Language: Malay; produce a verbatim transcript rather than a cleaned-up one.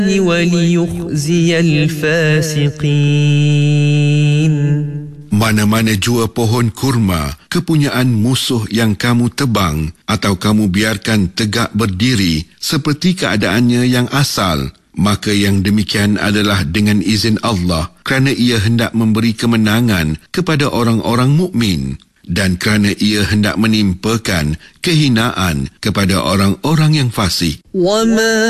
وليخزي الفاسقين. Mana-mana jua pohon kurma, kepunyaan musuh yang kamu tebang atau kamu biarkan tegak berdiri seperti keadaannya yang asal, maka yang demikian adalah dengan izin Allah kerana ia hendak memberi kemenangan kepada orang-orang mukmin dan kerana ia hendak menimpakan kehinaan kepada orang-orang yang fasik. وَمَا